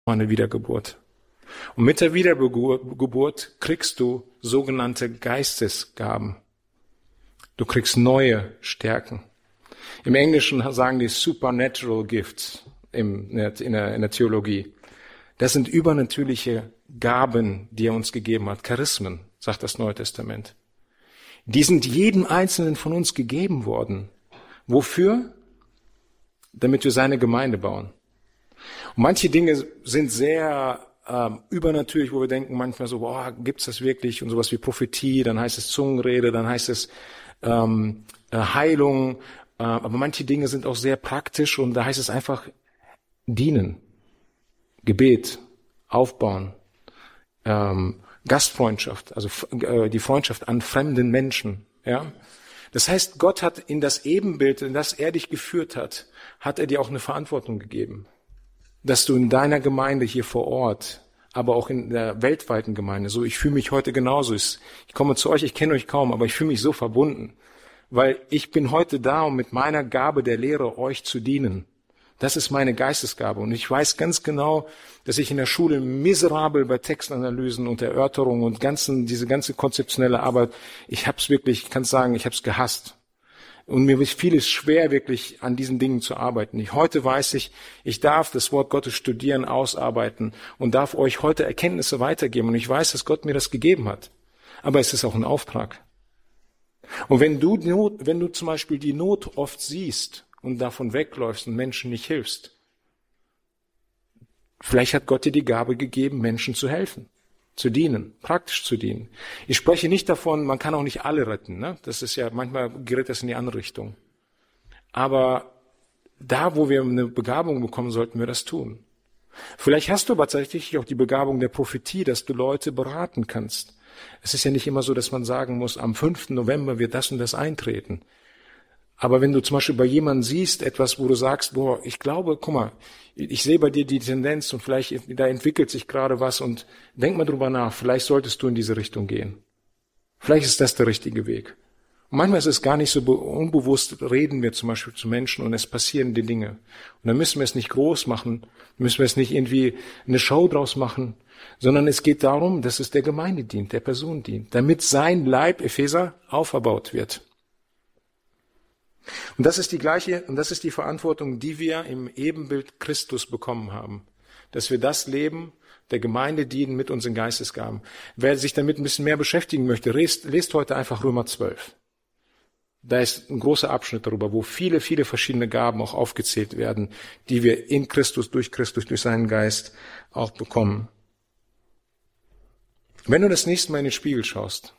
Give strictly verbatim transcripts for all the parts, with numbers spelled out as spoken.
eine Wiedergeburt. Und mit der Wiedergeburt kriegst du sogenannte Geistesgaben. Du kriegst neue Stärken. Im Englischen sagen die Supernatural Gifts in der, in der, in der Theologie. Das sind übernatürliche Gaben, die er uns gegeben hat. Charismen, sagt das Neue Testament. Die sind jedem Einzelnen von uns gegeben worden. Wofür? Damit wir seine Gemeinde bauen. Und manche Dinge sind sehr ähm, übernatürlich, wo wir denken manchmal so, boah, gibt's das wirklich? Und sowas wie Prophetie, dann heißt es Zungenrede, dann heißt es ähm, Heilung. Äh, aber manche Dinge sind auch sehr praktisch und da heißt es einfach dienen, Gebet, aufbauen, ähm, Gastfreundschaft, also äh, die Freundschaft an fremden Menschen. Ja, das heißt, Gott hat in das Ebenbild, in das er dich geführt hat, hat er dir auch eine Verantwortung gegeben, dass du in deiner Gemeinde hier vor Ort, aber auch in der weltweiten Gemeinde, so ich fühle mich heute genauso. Ich komme zu euch, ich kenne euch kaum, aber ich fühle mich so verbunden, weil ich bin heute da, um mit meiner Gabe der Lehre euch zu dienen. Das ist meine Geistesgabe. Und ich weiß ganz genau, dass ich in der Schule miserabel bei Textanalysen und Erörterungen und ganzen, diese ganze konzeptionelle Arbeit, ich habe es wirklich, ich kann sagen, ich habe es gehasst. Und mir fiel es schwer, wirklich an diesen Dingen zu arbeiten. Ich, heute weiß ich, ich darf das Wort Gottes studieren, ausarbeiten und darf euch heute Erkenntnisse weitergeben. Und ich weiß, dass Gott mir das gegeben hat. Aber es ist auch ein Auftrag. Und wenn du, Not, wenn du zum Beispiel die Not oft siehst, und davon wegläufst und Menschen nicht hilfst. Vielleicht hat Gott dir die Gabe gegeben, Menschen zu helfen, zu dienen, praktisch zu dienen. Ich spreche nicht davon, man kann auch nicht alle retten, ne? Das ist ja, manchmal gerät das in die andere Richtung. Aber da, wo wir eine Begabung bekommen, sollten wir das tun. Vielleicht hast du aber tatsächlich auch die Begabung der Prophetie, dass du Leute beraten kannst. Es ist ja nicht immer so, dass man sagen muss, am fünften November wird das und das eintreten. Aber wenn du zum Beispiel bei jemandem siehst, etwas, wo du sagst, boah, ich glaube, guck mal, ich sehe bei dir die Tendenz und vielleicht, da entwickelt sich gerade was und denk mal drüber nach, vielleicht solltest du in diese Richtung gehen. Vielleicht ist das der richtige Weg. Und manchmal ist es gar nicht so unbewusst, reden wir zum Beispiel zu Menschen und es passieren die Dinge. Und dann müssen wir es nicht groß machen, müssen wir es nicht irgendwie eine Show draus machen, sondern es geht darum, dass es der Gemeinde dient, der Person dient, damit sein Leib, Epheser, auferbaut wird. Und das ist die gleiche, und das ist die Verantwortung, die wir im Ebenbild Christus bekommen haben. Dass wir das Leben, der Gemeinde dienen mit unseren Geistesgaben. Wer sich damit ein bisschen mehr beschäftigen möchte, lest, lest heute einfach Römer zwölf. Da ist ein großer Abschnitt darüber, wo viele, viele verschiedene Gaben auch aufgezählt werden, die wir in Christus, durch Christus, durch seinen Geist auch bekommen. Wenn du das nächste Mal in den Spiegel schaust,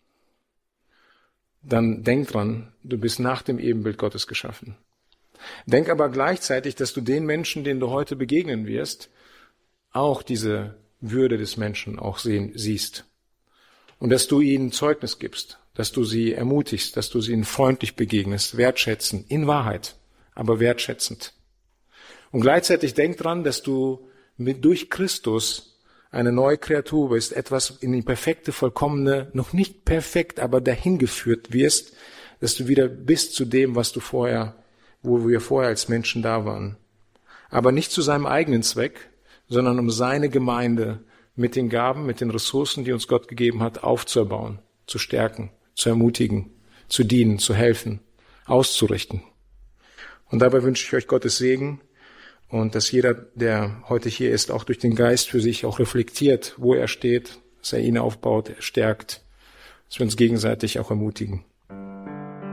dann denk dran, du bist nach dem Ebenbild Gottes geschaffen. Denk aber gleichzeitig, dass du den Menschen, denen du heute begegnen wirst, auch diese Würde des Menschen auch sehen, siehst. Und dass du ihnen Zeugnis gibst, dass du sie ermutigst, dass du ihnen freundlich begegnest, wertschätzen, in Wahrheit, aber wertschätzend. Und gleichzeitig denk dran, dass du mit durch Christus eine neue Kreatur bist, etwas in die perfekte, vollkommene, noch nicht perfekt, aber dahin geführt wirst, dass du wieder bist zu dem, was du vorher, wo wir vorher als Menschen da waren. Aber nicht zu seinem eigenen Zweck, sondern um seine Gemeinde mit den Gaben, mit den Ressourcen, die uns Gott gegeben hat, aufzubauen, zu stärken, zu ermutigen, zu dienen, zu helfen, auszurichten. Und dabei wünsche ich euch Gottes Segen. Und dass jeder, der heute hier ist, auch durch den Geist für sich auch reflektiert, wo er steht, dass er ihn aufbaut, stärkt, dass wir uns gegenseitig auch ermutigen.